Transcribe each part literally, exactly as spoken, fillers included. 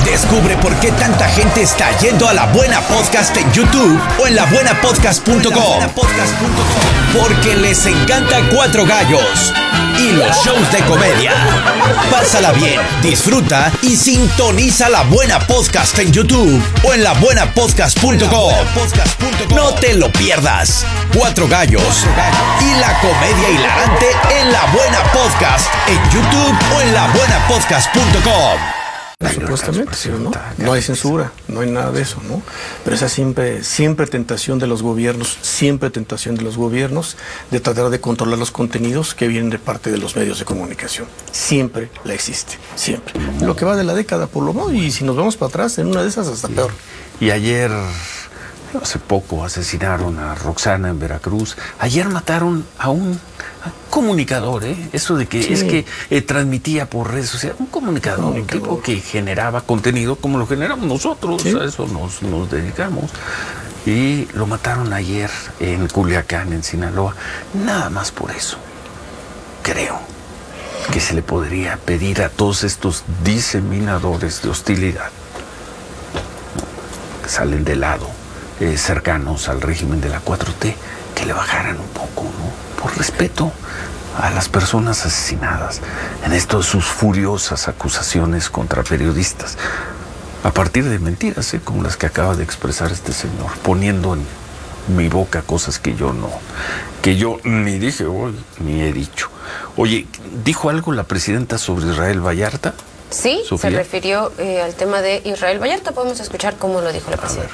Descubre por qué tanta gente está yendo a La Buena Podcast en YouTube o en la buena podcast punto com. Porque les encanta Cuatro Gallos y los shows de comedia. Pásala bien, disfruta y sintoniza La Buena Podcast en YouTube o en la buena podcast punto com. No te lo pierdas. Cuatro Gallos y la comedia hilarante en La Buena Podcast en YouTube o en la buena podcast punto com. Supuestamente, sí, ¿no? No hay censura, no hay nada de eso, ¿no? Pero esa siempre, siempre tentación de los gobiernos, siempre tentación de los gobiernos de tratar de controlar los contenidos que vienen de parte de los medios de comunicación. Siempre la existe, siempre. Lo que va de la década, por lo menos, y si nos vamos para atrás, en una de esas hasta peor. Y ayer, hace poco, asesinaron a Roxana en Veracruz. Ayer mataron a un comunicador, ¿eh? Eso de que sí. es que eh, transmitía por redes sociales, un comunicador, comunicador, un tipo que generaba contenido como lo generamos nosotros, ¿sí? A eso nos, nos dedicamos. Y lo mataron ayer en Culiacán, en Sinaloa, nada más por eso. Creo que se le podría pedir a todos estos diseminadores de hostilidad, ¿no? Que salen de lado, eh, cercanos al régimen de la cuatro T, que le bajaran un poco, ¿no? Por respeto a las personas asesinadas en esto de sus furiosas acusaciones contra periodistas, a partir de mentiras, ¿eh? Como las que acaba de expresar este señor, poniendo en mi boca cosas que yo no, que yo ni dije hoy, ni he dicho. Oye, ¿dijo algo la presidenta sobre Israel Vallarta? Sí, Sofía. Se refirió eh, al tema de Israel Vallarta. Podemos escuchar cómo lo dijo la presidenta.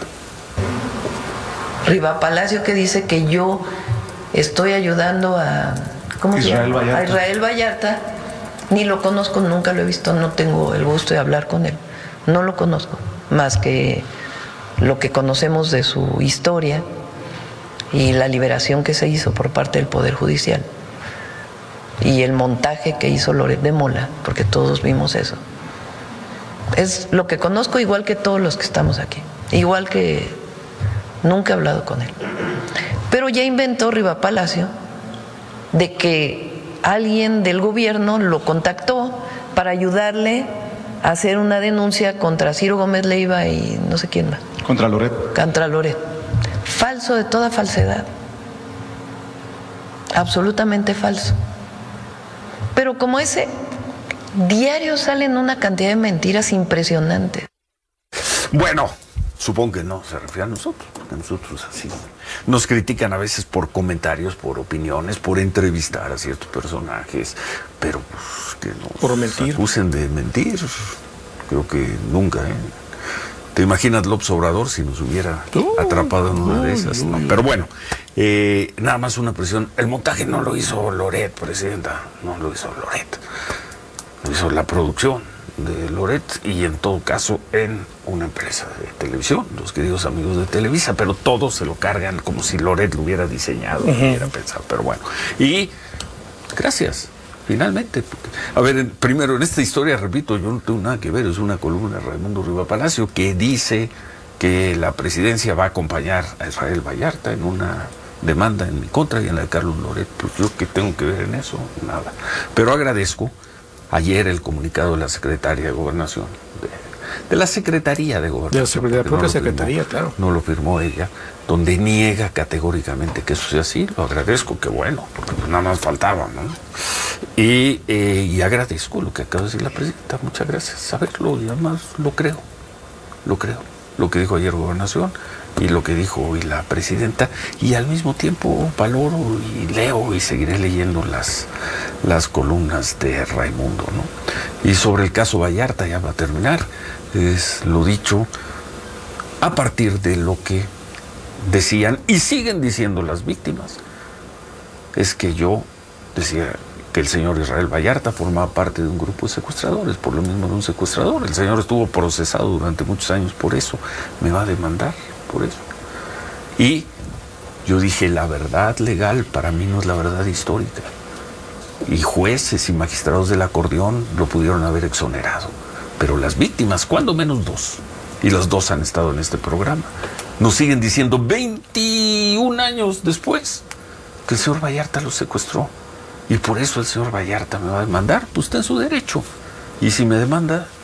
Riva Palacio, que dice que yo estoy ayudando a, ¿cómo se llama? A Israel Vallarta. Ni lo conozco, nunca lo he visto, no tengo el gusto de hablar con él. No lo conozco, más que lo que conocemos de su historia y la liberación que se hizo por parte del Poder Judicial y el montaje que hizo Loret de Mola, porque todos vimos eso. Es lo que conozco, igual que todos los que estamos aquí, igual que nunca he hablado con él. Pero ya inventó Riva Palacio de que alguien del gobierno lo contactó para ayudarle a hacer una denuncia contra Ciro Gómez Leiva y no sé quién más. Contra Loret. Contra Loret. Falso de toda falsedad. Absolutamente falso. Pero como ese, diario salen una cantidad de mentiras impresionantes. Bueno, supongo que no se refiere a nosotros, porque nosotros así nos critican a veces por comentarios, por opiniones, por entrevistar a ciertos personajes, pero pues, que nos por mentir. acusen de mentir, creo que nunca, ¿eh? ¿Te imaginas López Obrador si nos hubiera uh, atrapado en una uh, de esas? Uh, no. Pero bueno, eh, nada más una presión. El montaje no lo hizo Loret, presidenta, no lo hizo Loret, lo hizo la producción de Loret y en todo caso en una empresa de televisión, los queridos amigos de Televisa, pero todos se lo cargan como si Loret lo hubiera diseñado, uh-huh. hubiera pensado, pero bueno. Y gracias, finalmente. A ver, en, primero en esta historia, repito, yo no tengo nada que ver, es una columna de Raimundo Riva Palacio que dice que la presidencia va a acompañar a Israel Vallarta en una demanda en mi contra y en la de Carlos Loret. Pues yo qué tengo que ver en eso, nada. Pero agradezco ayer el comunicado de la secretaria de Gobernación, de, de la Secretaría de Gobernación. De la, secretaría, la propia no Secretaría, firmó, claro. No lo firmó ella, donde niega categóricamente que eso sea así. Lo agradezco, que bueno, porque pues nada más faltaba, ¿no? Y, eh, y agradezco lo que acaba de decir la presidenta, muchas gracias. Saberlo y además lo creo, lo creo. Lo que dijo ayer Gobernación y lo que dijo hoy la presidenta, y al mismo tiempo valoro y leo y seguiré leyendo las, las columnas de Raimundo, ¿no? Y sobre el caso Vallarta, ya va a terminar, es lo dicho a partir de lo que decían y siguen diciendo las víctimas. Es que yo decía que el señor Israel Vallarta formaba parte de un grupo de secuestradores, por lo mismo de un secuestrador. El señor estuvo procesado durante muchos años por eso, me va a demandar por eso. Y yo dije, la verdad legal para mí no es la verdad histórica. Y jueces y magistrados del acordeón lo pudieron haber exonerado. Pero las víctimas, cuando menos dos, y los dos han estado en este programa, nos siguen diciendo veintiún años después que el señor Vallarta los secuestró. Y por eso el señor Vallarta me va a demandar, pues está en su derecho. Y si me demanda,